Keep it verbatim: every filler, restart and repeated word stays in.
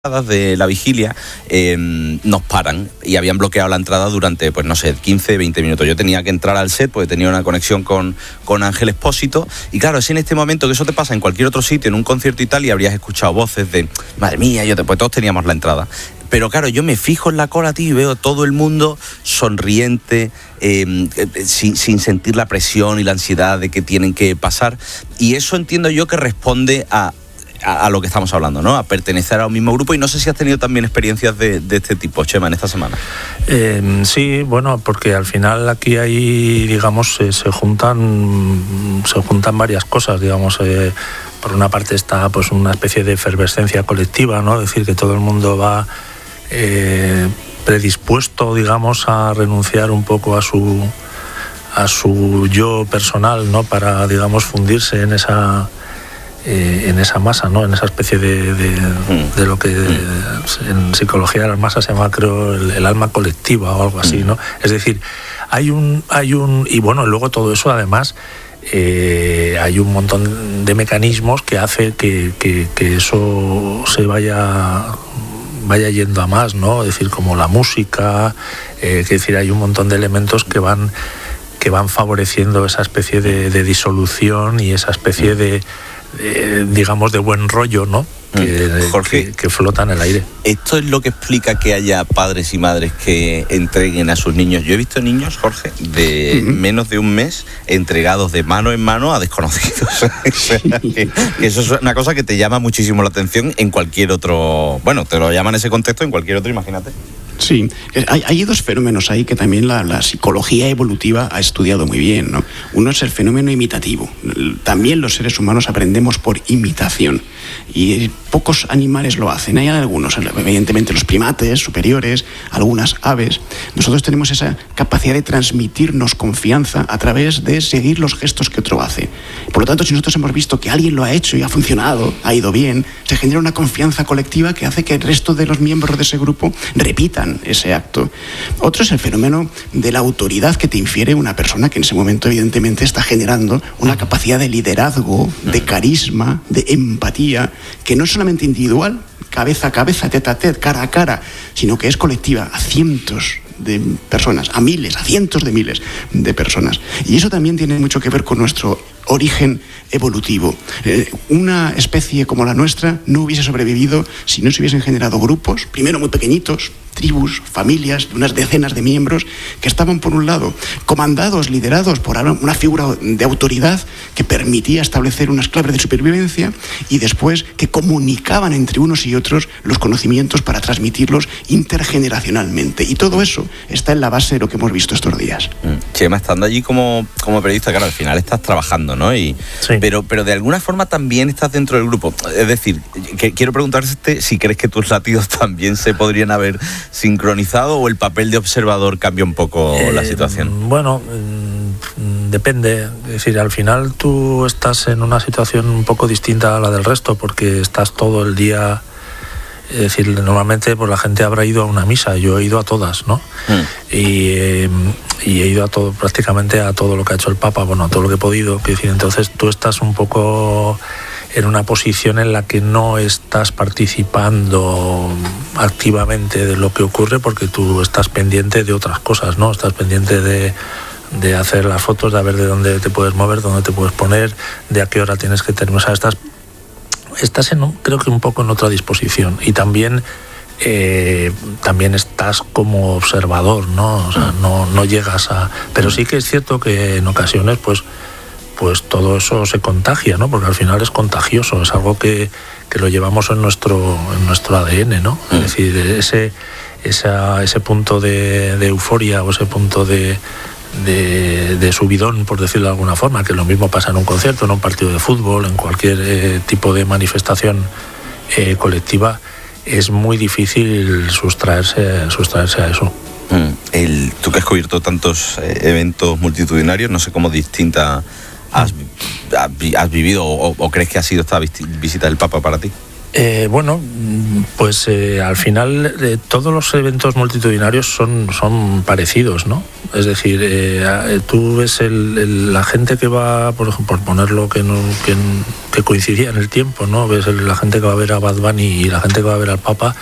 de la vigilia eh, nos paran y habían bloqueado la entrada durante, pues no sé, quince, veinte minutos. Yo tenía que entrar al set porque tenía una conexión con, con Ángel Expósito y claro, es en este momento que eso te pasa en cualquier otro sitio, en un concierto y tal, y habrías escuchado voces de, madre mía, yo te, pues todos teníamos la entrada. Pero claro, yo me fijo en la cola, tío, y veo todo el mundo sonriente, eh, sin, sin sentir la presión y la ansiedad de que tienen que pasar. Y eso entiendo yo que responde a A, a lo que estamos hablando, ¿no? A pertenecer a un mismo grupo. Y no sé si has tenido también experiencias de, de este tipo, Chema, en esta semana. Eh, sí, bueno, porque al final aquí hay, digamos, eh, se juntan se juntan varias cosas, digamos. Eh, por una parte está pues una especie de efervescencia colectiva, ¿no? Es decir, que todo el mundo va eh, predispuesto, digamos, a renunciar un poco a su a su yo personal, ¿no? Para, digamos, fundirse en esa Eh, en esa masa, ¿no? En esa especie de, de, de lo que mm. en psicología de las masas se llama, creo, el, el alma colectiva o algo así, ¿no? Es decir, hay un, hay un y bueno, luego todo eso además eh, hay un montón de mecanismos que hace que, que, que eso se vaya vaya yendo a más, ¿no? Es decir, como la música, eh, es decir, hay un montón de elementos que van que van favoreciendo esa especie de, de disolución y esa especie de Eh, digamos de buen rollo, ¿no? Que, Jorge, que, que flota en el aire. ¿Esto es lo que explica que haya padres y madres que entreguen a sus niños? Yo he visto niños, Jorge, de uh-huh. menos de un mes entregados de mano en mano a desconocidos. que, que eso es una cosa que te llama muchísimo la atención en cualquier otro... Bueno, te lo llaman en ese contexto en cualquier otro, imagínate. Sí, hay, hay dos fenómenos ahí que también la, la psicología evolutiva ha estudiado muy bien, ¿no? Uno es el fenómeno imitativo. También los seres humanos aprendemos por imitación y pocos animales lo hacen. Hay algunos, evidentemente los primates superiores, algunas aves. Nosotros tenemos esa capacidad de transmitirnos confianza a través de seguir los gestos que otro hace. Por lo tanto, si nosotros hemos visto que alguien lo ha hecho y ha funcionado, ha ido bien, se genera una confianza colectiva que hace que el resto de los miembros de ese grupo repitan ese acto. Otro es el fenómeno de la autoridad que te infiere una persona que en ese momento evidentemente está generando una capacidad de liderazgo, de carisma, de empatía, que no es solamente individual, cabeza a cabeza, tete a tete, cara a cara, sino que es colectiva a cientos de personas, a miles, a cientos de miles de personas. Y eso también tiene mucho que ver con nuestro origen evolutivo. Eh, una especie como la nuestra no hubiese sobrevivido si no se hubiesen generado grupos, primero muy pequeñitos, tribus, familias, de unas decenas de miembros que estaban, por un lado, comandados, liderados por una figura de autoridad que permitía establecer unas claves de supervivencia y después que comunicaban entre unos y otros los conocimientos para transmitirlos intergeneracionalmente. Y todo eso está en la base de lo que hemos visto estos días. Chema, estando allí como, como periodista, claro, al final estás trabajando, ¿no? Y, sí. pero, pero de alguna forma también estás dentro del grupo. Es decir, que, quiero preguntarte si crees que tus latidos también se podrían haber sincronizado o el papel de observador cambia un poco eh, la situación. Bueno, depende. Es decir, al final tú estás en una situación un poco distinta a la del resto porque estás todo el día... Es decir, normalmente pues la gente habrá ido a una misa, yo he ido a todas, ¿no? Mm. Y, eh, y he ido a todo, prácticamente a todo lo que ha hecho el Papa, bueno, a todo lo que he podido. Es decir, entonces tú estás un poco en una posición en la que no estás participando activamente de lo que ocurre porque tú estás pendiente de otras cosas, ¿no? Estás pendiente de... de hacer las fotos, de ver de dónde te puedes mover, dónde te puedes poner, de a qué hora tienes que terminar. O sea, estás estás en un, creo que un poco en otra disposición y también eh, también estás como observador, ¿no? O sea, no, no llegas a... Pero sí que es cierto que en ocasiones pues pues todo eso se contagia, ¿no? Porque al final es contagioso, es algo que, que lo llevamos en nuestro en nuestro A D N, ¿no? Es decir, ese esa, ese punto de, de euforia o ese punto de De, de subidón, por decirlo de alguna forma, que lo mismo pasa en un concierto, en un partido de fútbol, en cualquier eh, tipo de manifestación eh, colectiva, es muy difícil sustraerse, sustraerse a eso. Mm. El, tú que has cubierto tantos eh, eventos multitudinarios, no sé cómo distinta has, has vivido o, o crees que ha sido esta visita del Papa para ti. Eh, bueno, pues eh, al final eh, todos los eventos multitudinarios son, son parecidos, ¿no? Es decir, eh, tú ves el, el, la gente que va, por ejemplo, por ponerlo que, no, que, que coincidía en el tiempo, ¿no? Ves el, la gente que va a ver a Bad Bunny y la gente que va a ver al Papa,